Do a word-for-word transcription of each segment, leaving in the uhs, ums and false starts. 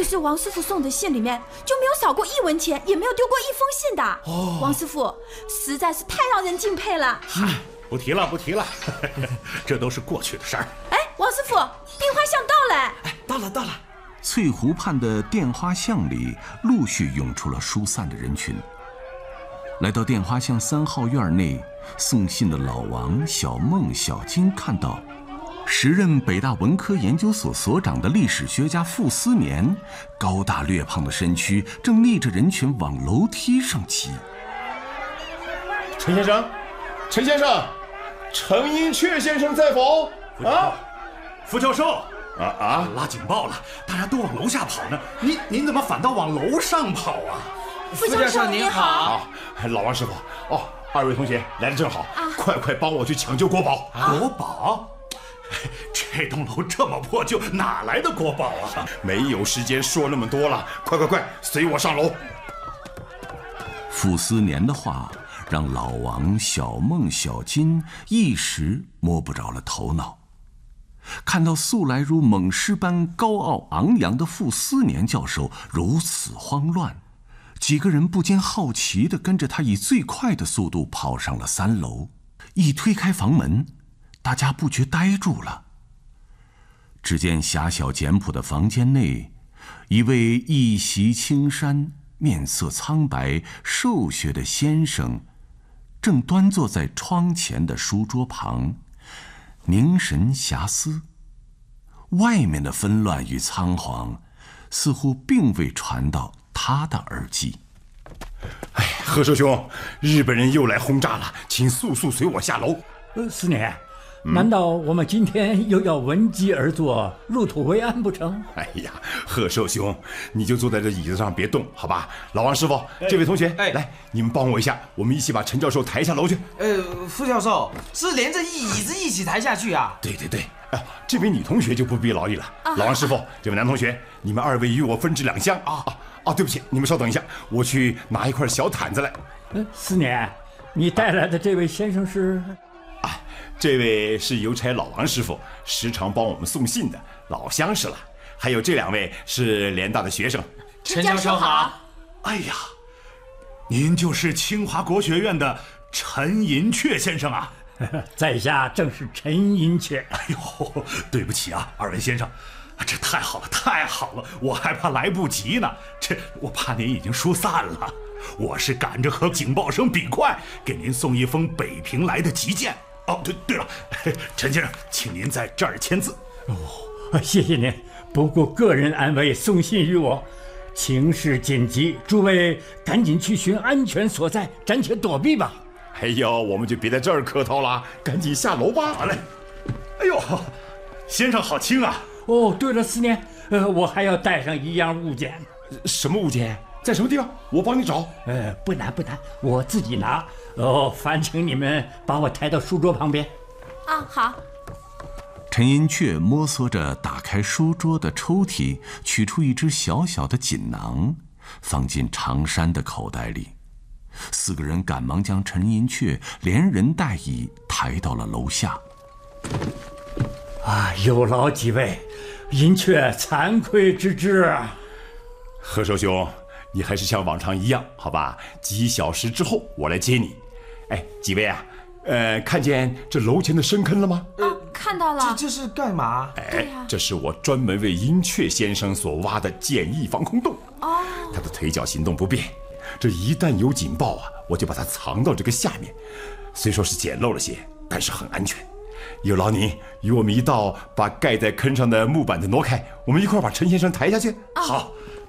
是王师傅送的信里面就没有少过一文钱，也没有丢过一封信的。哦，王师傅实在是太让人敬佩了。 嗨，不提了，不提了，这都是过去的事儿。 哎，王师傅，电话巷到了。 哎，到了，到了。 翠湖畔的电话巷里陆续涌出了疏散的人群。来到电话巷三号院内，送信的老王、小孟、小金看到时任北大文科研究所所长的历史学家傅斯年，高大略胖的身躯正逆着人群往楼梯上骑。 陈先生，陈先生，陈寅恪先生在否？啊， 傅教授。 啊啊！ 拉警报了，大家都往楼下跑呢。您您怎么反倒往楼上跑啊？ 傅教授您好。 啊，老王师傅，哦，二位同学来得正好，啊、快快帮我去抢救国宝。 啊、国宝？这栋楼这么破旧，哪来的国宝啊？ 没有时间说那么多了，快快快，随我上楼。 傅斯年的话让老王、小孟、小金一时摸不着了头脑。看到素来如猛狮般高傲昂扬的傅斯年教授如此慌乱，几个人不禁好奇地跟着他以最快的速度跑上了三楼。一推开房门，大家不觉呆住了。只见狭小简朴的房间内，一位一袭青衫、面色苍白、瘦削的先生，正端坐在窗前的书桌旁，凝神遐思。外面的纷乱与仓皇似乎并未传到他的耳际。 哎，贺寿兄，日本人又来轰炸了，请速速随我下楼。 呃，思年，难道我们今天又要闻鸡而作，入土为安不成？ 哎呀，贺寿兄，你就坐在这椅子上别动，好吧？老王师傅，这位同学，哎，来，你们帮我一下，我们一起把陈教授抬下楼去。 呃，傅教授是连着椅子一起抬下去啊？ 对对对。哎，这位女同学就不必劳力了。啊、老王师傅，这位男同学，你们二位与我分至两厢啊啊啊！对不起，你们稍等一下，我去拿一块小毯子来。 嗯，思年，你带来的这位先生是？ 啊，这位是邮差老王师傅，时常帮我们送信的老相识了。还有这两位是联大的学生。 陈教授好。 哎呀，您就是清华国学院的陈寅恪先生啊。 在下正是陈寅恪。 哎呦，对不起啊，二位先生，这太好了，太好了，我还怕来不及呢。这我怕您已经疏散了，我是赶着和警报声比快，给您送一封北平来的急件。哦，对对了，陈先生，请您在这儿签字。 哦，谢谢您。不顾个人安危送信于我，情势紧急，诸位赶紧去寻安全所在，暂且躲避吧。 哎呦，我们就别在这儿客套了，赶紧下楼吧。 好嘞。哎呦，先生好轻啊！ 哦，对了，思年，呃，我还要带上一样物件。 什么物件？在什么地方？我帮你找。 呃，不难不难，我自己拿。哦，烦请你们把我抬到书桌旁边。 啊，好。 陈寅恪摸索着打开书桌的抽屉，取出一只小小的锦囊，放进长衫的口袋里。四个人赶忙将陈寅恪连人带椅抬到了楼下。 啊，有劳几位，寅恪惭愧之至啊。 贺寿兄，你还是像往常一样，好吧？几小时之后我来接你。哎，几位啊，呃，看见这楼前的深坑了吗？ 呃，看到了。 这这是干嘛？ 哎，啊、这是我专门为寅恪先生所挖的简易防空洞。 哦， 他的腿脚行动不便。这一旦有警报啊，我就把它藏到这个下面。虽说是简陋了些，但是很安全。有劳您与我们一道把盖在坑上的木板子挪开，我们一块把陈先生抬下去。 哦、 好。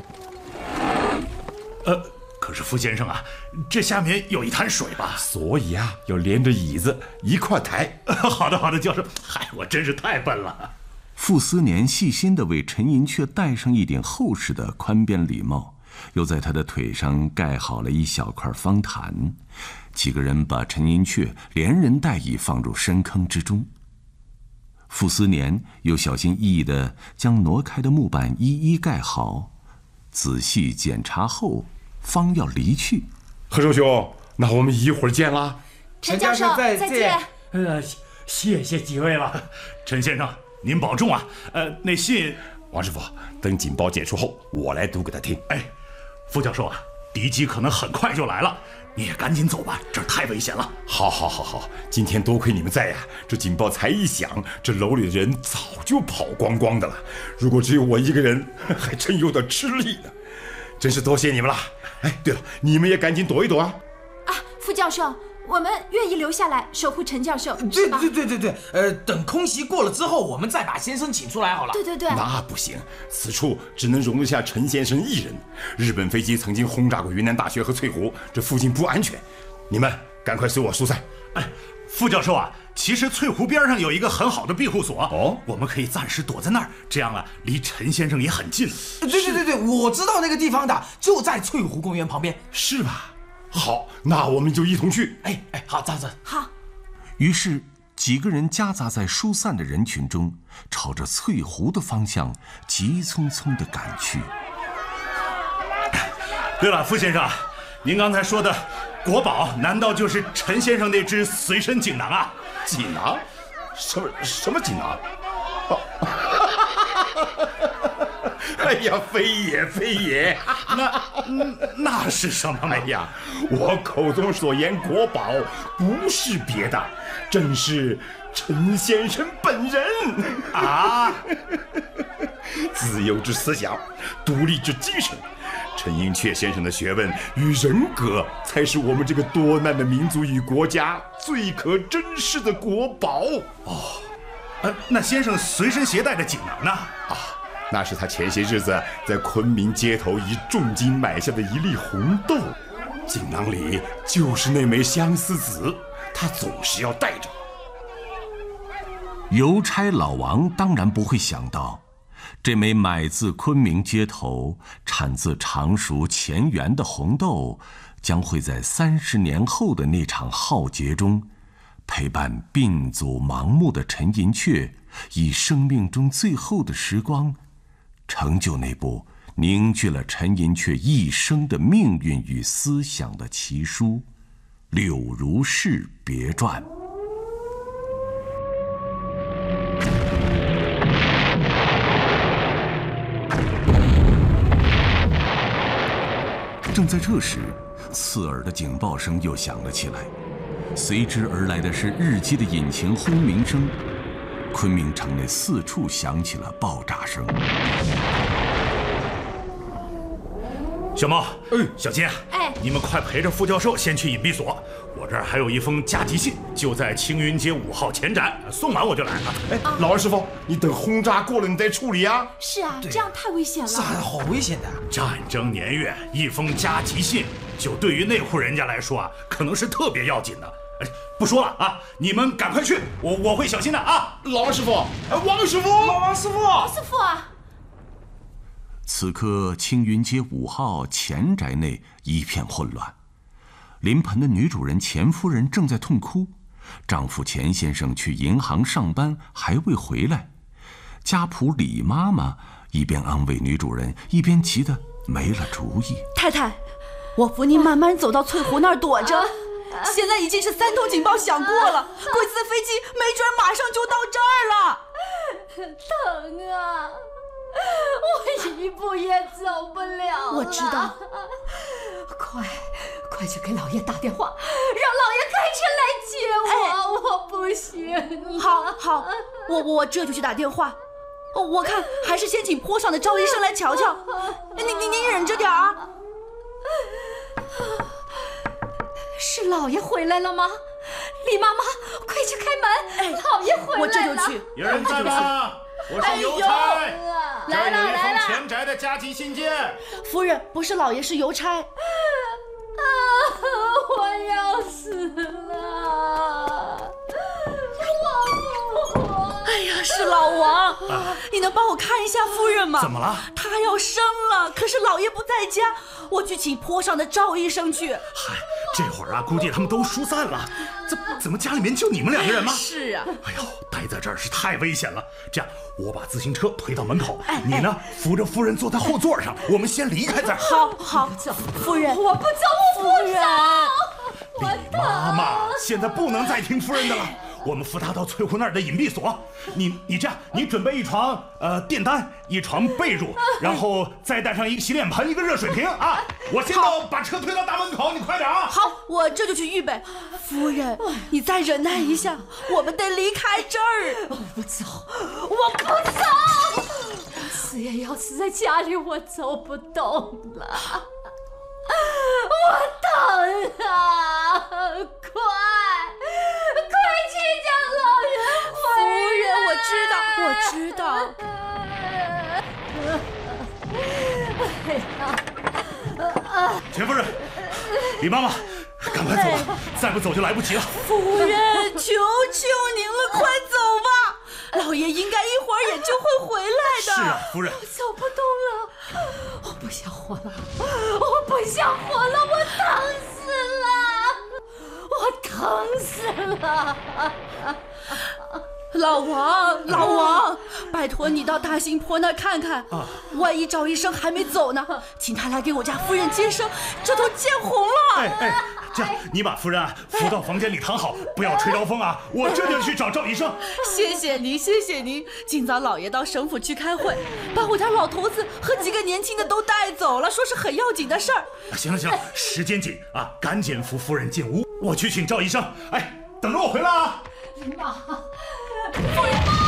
呃，可是傅先生啊，这下面有一滩水吧？ 所以啊，要连着椅子一块抬。 好的，好的，教授。嗨，我真是太笨了。 傅斯年细心地为陈寅恪戴上一顶厚实的宽边礼帽。又在他的腿上盖好了一小块方毯，几个人把陈寅恪连人带椅放入深坑之中。傅斯年又小心翼翼地将挪开的木板一一盖好，仔细检查后，方要离去。 贺寿兄，那我们一会儿见啦。 陈教授，再见。 呃，谢谢几位了。 陈先生，您保重啊。呃，那信王师傅，等警报解除后，我来读给他听。 哎，副教授啊，敌机可能很快就来了，你也赶紧走吧，这儿太危险了。 好，好，好，好，今天多亏你们在呀，这警报才一响，这楼里的人早就跑光光的了。如果只有我一个人，还真有点吃力呢。真是多谢你们了。哎，对了，你们也赶紧躲一躲啊！ 啊，副教授，我们愿意留下来守护陈教授， 对对对对对，呃，等空袭过了之后，我们再把先生请出来好了。 对对对， 那不行，此处只能容得下陈先生一人。日本飞机曾经轰炸过云南大学和翠湖，这附近不安全。你们赶快随我疏散。 哎，副教授啊，其实翠湖边上有一个很好的庇护所， 哦， 我们可以暂时躲在那儿，这样啊，离陈先生也很近。 对对对对，我知道那个地方的，就在翠湖公园旁边， 是吧？好，那我们就一同去。 哎哎，好，站着。 好。 于是几个人夹杂在疏散的人群中，朝着翠湖的方向急匆匆地赶去。 对了，傅先生，您刚才说的国宝，难道就是陈先生那只随身锦囊啊？ 锦囊？什么什么锦囊？哦哎呀，非也非也， 那那是什么？ 哎呀，我口中所言国宝，不是别的，正是陈先生本人啊！ 自由之思想，独立之精神，陈寅恪先生的学问与人格，才是我们这个多难的民族与国家最可珍视的国宝。 哦，呃，那先生随身携带的锦囊呢？ 啊，那是他前些日子在昆明街头以重金买下的一粒红豆，锦囊里就是那枚相思子，他总是要带着。 邮差老王当然不会想到，这枚买自昆明街头、产自常熟乾源的红豆，将会在三十年后的那场浩劫中，陪伴病阻盲目的陈寅恪，以生命中最后的时光，成就那部凝聚了陈寅恪一生的命运与思想的奇书《柳如是别传》。正在这时，刺耳的警报声又响了起来，随之而来的是日机的引擎轰鸣声。昆明城内四处响起了爆炸声。 小猫， 嗯， 小金， 哎， 你们快陪着副教授先去隐蔽所，我这儿还有一封加急信，就在青云街五号前展，送完我就来了。 哎，老二师傅，你等轰炸过了你再处理啊。 是啊，这样太危险了。 是啊，好危险的。 战争年月，一封加急信，就对于那户人家来说啊，可能是特别要紧的。哎，不说了啊，你们赶快去，我我会小心的啊。 老二师傅，哎，王师傅， 老王师傅， 王师傅啊！ 此刻青云街五号前宅内一片混乱，临盆的女主人钱夫人正在痛哭，丈夫钱先生去银行上班还未回来，家仆李妈妈一边安慰女主人，一边急得没了主意。 太太，我扶您慢慢走到翠湖那儿躲着，现在已经是三通警报响过了，贵司的飞机没准马上就到这儿了。 疼啊！我一步也走不了了。 我知道， 快快去给老爷打电话，让老爷开车来接我。哎、我不行了。 好好，我我这就去打电话。哦，我看还是先请坡上的赵医生来瞧瞧。你你你忍着点儿。 是老爷回来了吗？李妈妈，快去开门！哎、老爷回来了。 我这就去。 有人在吗？我是邮差，这儿有一封前宅的加急信件。 夫人，不是老爷，是邮差。 啊！我要死了！我不活！ 哎呀，是老王，啊、你能帮我看一下夫人吗？ 怎么了？ 她要生了，可是老爷不在家，我去请坡上的赵医生去。 嗨，这会儿啊，估计他们都疏散了。怎怎么家里面就你们两个人吗？ 是啊。 哎呦，待在这儿是太危险了。这样，我把自行车推到门口， 哎、 你呢扶着夫人坐在后座上，我们先离开这儿。 好好，夫人， 我不走，我不走。 李妈妈，现在不能再听夫人的了。 我们扶他到翠湖那儿的隐蔽所。你你这样，你准备一床呃电单，一床被褥，然后再带上一个洗脸盆，一个热水瓶啊。我先到把车推到大门口，你快点啊！ 好，我这就去预备。夫人，你再忍耐一下，我们得离开这儿。 我不走，我不走，死也要死在家里，我走不动了。我疼啊！快，快去叫老人回来！ 夫人，我知道，我知道。 钱夫人，李妈妈，赶快走吧，再不走就来不及了。 夫人，求求您了，快走吧！老爷应该一会儿也就会回来的。 是啊，夫人。 我走不动了，我不想活了，我不想活了，我疼死了，我疼死了。 老王，老王，拜托你到大新婆那儿看看，啊、万一赵医生还没走呢，请他来给我家夫人接生，这都见红了。 哎哎，这样你把夫人啊扶到房间里躺好，不要吹着风啊！我这就去找赵医生。 谢谢您，谢谢您。今早老爷到省府去开会，把我家老头子和几个年轻的都带走了，说是很要紧的事儿。 行了行了，时间紧啊，赶紧扶夫人进屋，我去请赵医生。哎，等着我回来啊！ 妈，夫人妈！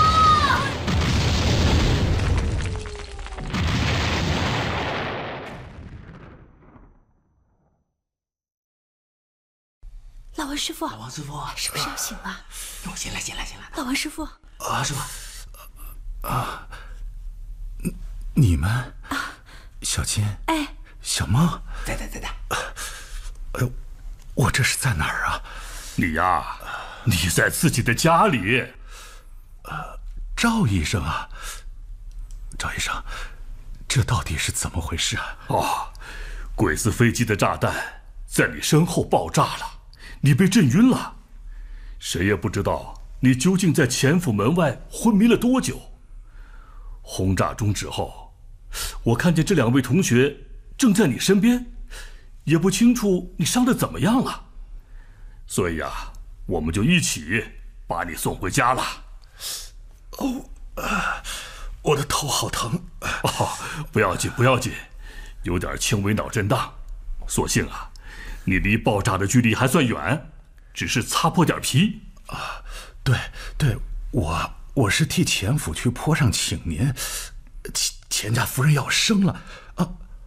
老王师傅， 老王师傅， 是不是要醒了？ 哟，醒了醒了醒了。 老王师傅， 啊，师傅， 啊，你们啊， 小金， 哎， 小梦， 在在在在。 哎呦，我这是在哪儿啊？你呀，你在自己的家里。呃，赵医生啊，赵医生，这到底是怎么回事啊？哦，鬼子飞机的炸弹在你身后爆炸了，你被震晕了，谁也不知道你究竟在钱府门外昏迷了多久。轰炸终止后，我看见这两位同学正在你身边，也不清楚你伤得怎么样了，所以啊，我们就一起把你送回家了。哦，啊，我的头好疼。哦，不要紧，不要紧，有点轻微脑震荡。所幸啊，你离爆炸的距离还算远，只是擦破点皮。啊，对对，我我是替钱府去坡上请您，钱钱家夫人要生了啊！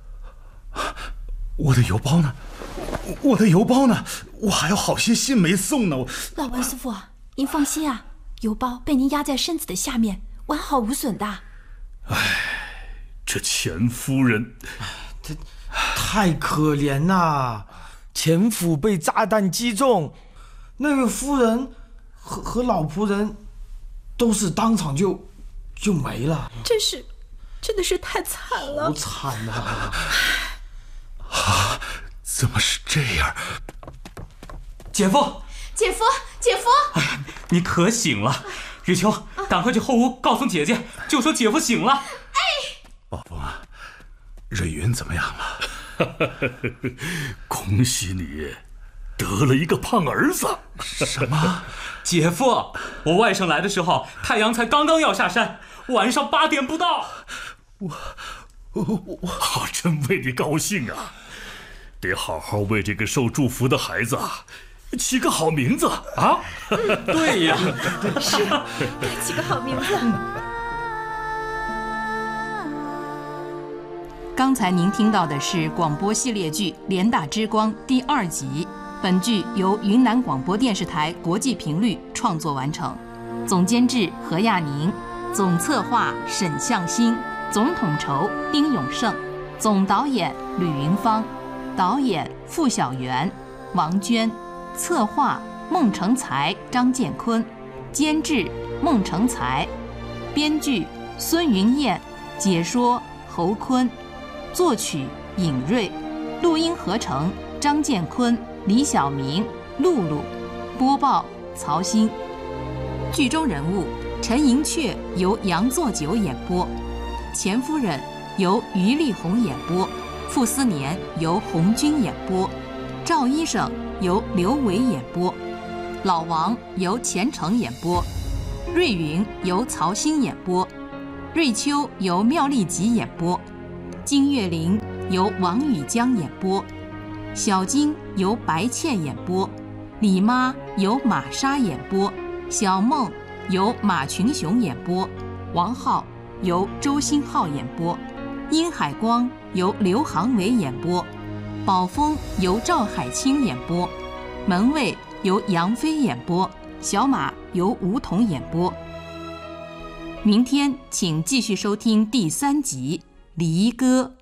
我的邮包呢？我的邮包呢？我还有好些信没送呢。我老王师傅，您放心啊，邮包被您压在身子的下面，完好无损的。 哎，这钱夫人， 这太可怜啦！钱府被炸弹击中，那个夫人和和老仆人都是当场就就没了， 真是，真的是太惨了， 好惨啊！ 啊，怎么是这样？ 姐夫， 姐夫，姐夫！ 哎呀，你可醒了！雨秋，赶快去后屋告诉姐姐，就说姐夫醒了。 哎，宝凤啊，瑞云怎么样了？恭喜你，得了一个胖儿子。什么？ 姐夫，我外甥来的时候，太阳才刚刚要下山，晚上八点不到。 我，我，我真为你高兴啊！得好好为这个受祝福的孩子啊起个好名字啊！ 对呀， 是，该起个好名字。 刚才您听到的是广播系列剧《联大之光》第二集。本剧由云南广播电视台国际频率创作完成，总监制何亚宁，总策划沈向新，总统筹丁永胜，总导演吕云芳，导演付小媛、王娟，策划孟成才、张建坤，监制孟成才，编剧孙云燕，解说侯坤，作曲尹瑞，录音合成张建坤、李晓明、露露，播报曹鑫。剧中人物陈寅恪由杨作久演播，钱夫人由于丽红演播，傅斯年由红军演播，赵医生由刘伟演播。 老王由钱程演播，瑞云由曹兴演播，瑞秋由妙丽吉演播，金岳霖由王宇江演播，小金由白倩演播，李妈由马莎演播，小梦由马群雄演播，王浩由周新浩演播，殷海光由刘航伟演播，宝峰由赵海清演播，门卫由杨飞演播，小马由吴桐演播。明天请继续收听第三集《离歌》。